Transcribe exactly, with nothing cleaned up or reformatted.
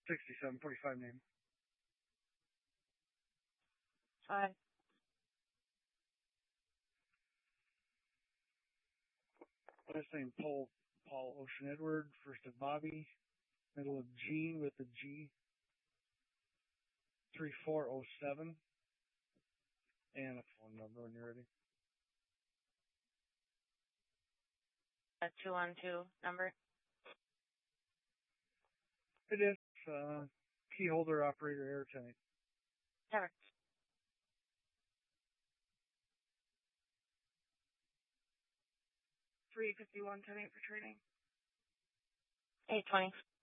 sixty-seven forty-five name. Five. Last name Paul Paul Ocean Edward. First of Bobby. Middle of Gene with the G. Three four oh seven. And a phone number when you're ready. A two one two number. It is uh, key holder operator airtight. Never. three fifty-one ten eight for training. eight twenty.